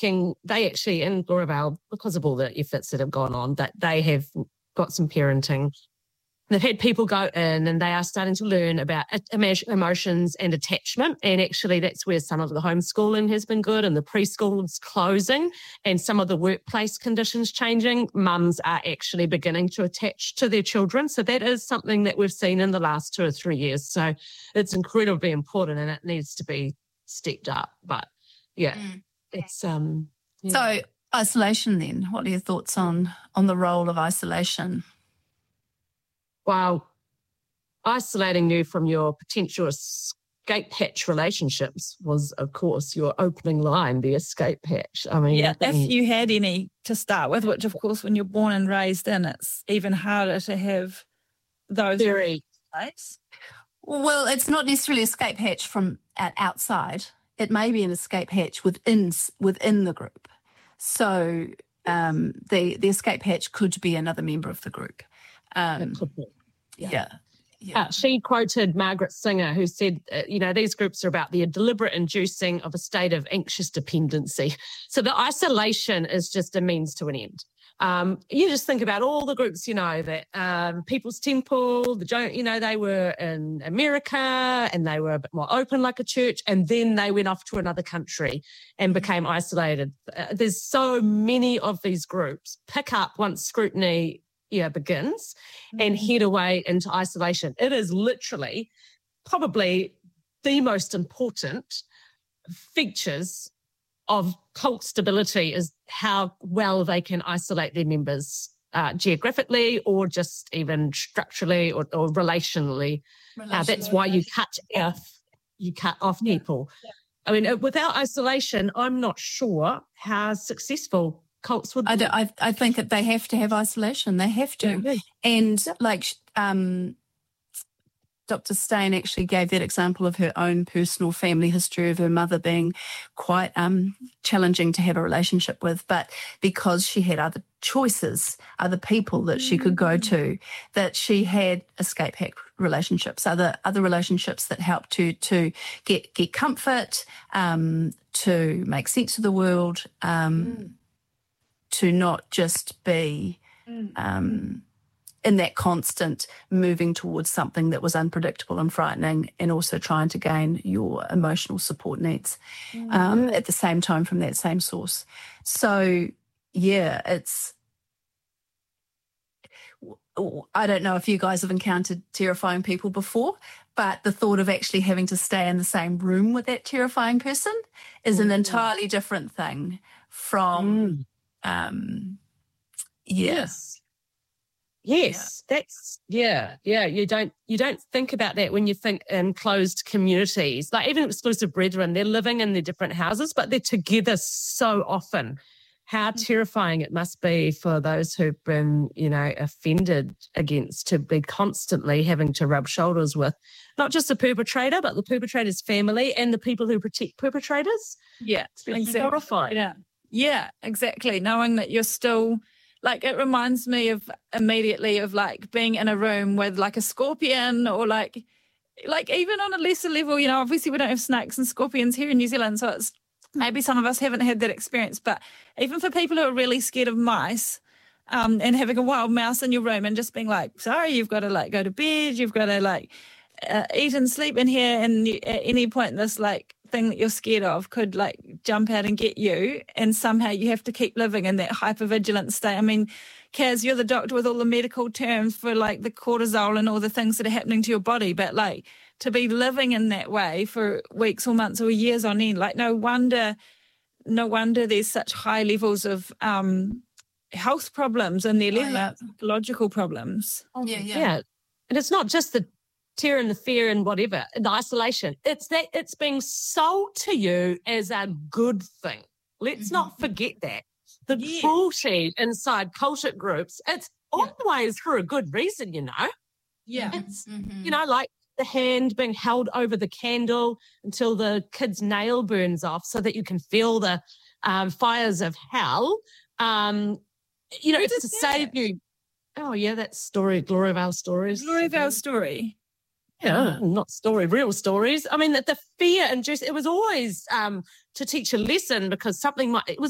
they actually, in Gloriavale, because of all the efforts that have gone on, that they have got some parenting. They've had people go in and they are starting to learn about emotions and attachment. And actually that's where some of the homeschooling has been good and the preschool's closing and some of the workplace conditions changing. Mums are actually beginning to attach to their children. So that is something that we've seen in the last 2 or 3 years. So it's incredibly important and it needs to be stepped up. But yeah, it's... So isolation then, what are your thoughts on the role of isolation? Well, isolating you from your potential escape hatch relationships was, of course, your opening line, the escape hatch. I mean, if you had any to start with, which, of course, when you're born and raised in, it's even harder to have those. Very. Well, it's not necessarily escape hatch from outside. It may be an escape hatch within the group. So the escape hatch could be another member of the group. She quoted Margaret Singer, who said, these groups are about the deliberate inducing of a state of anxious dependency. So the isolation is just a means to an end. You just think about all the groups, that People's Temple, they were in America and they were a bit more open like a church, and then they went off to another country and became isolated. There's so many of these groups pick up once scrutiny begins and head away into isolation. It is literally probably the most important features of cult stability is how well they can isolate their members geographically or just even structurally or relationally. That's why you cut off people. I mean, without isolation, I'm not sure how successful cults would be. I think that they have to have isolation. They have to. Yeah. And Dr. Stein actually gave that example of her own personal family history of her mother being quite challenging to have a relationship with, but because she had other choices, other people that she could go to, that she had escape hatch relationships, other relationships that helped to get comfort, to make sense of the world, to not just be in that constant moving towards something that was unpredictable and frightening, and also trying to gain your emotional support needs at the same time from that same source. So, I don't know if you guys have encountered terrifying people before, but the thought of actually having to stay in the same room with that terrifying person is an entirely different thing from... Yes, that's You don't think about that when you think in closed communities, like even exclusive brethren. They're living in their different houses, but they're together so often. How terrifying it must be for those who've been, offended against, to be constantly having to rub shoulders with not just the perpetrator, but the perpetrator's family and the people who protect perpetrators. Yeah, it's horrifying. Yeah, exactly. Knowing that you're still, it reminds me immediately of being in a room with a scorpion, or like even on a lesser level, obviously we don't have snakes and scorpions here in New Zealand, so it's maybe some of us haven't had that experience, but even for people who are really scared of mice, and having a wild mouse in your room and just being sorry, you've got to go to bed, you've got to eat and sleep in here, and at any point this thing that you're scared of could jump out and get you, and somehow you have to keep living in that hypervigilant state. I mean, Kaz, you're the doctor with all the medical terms for the cortisol and all the things that are happening to your body, but to be living in that way for weeks or months or years on end, no wonder there's such high levels of health problems and the psychological problems. Yeah. And it's not just the terror and the fear and whatever, and the isolation. It's that it's being sold to you as a good thing. Let's not forget that. The cruelty inside cultic groups, it's always for a good reason, Yeah. It's, the hand being held over the candle until the kid's nail burns off so that you can feel the fires of hell. It's to save you. Oh, yeah, that story, Gloriavale Stories. Gloriavale Story. Yeah, not real stories. I mean, the fear induced, it was always to teach a lesson, because it was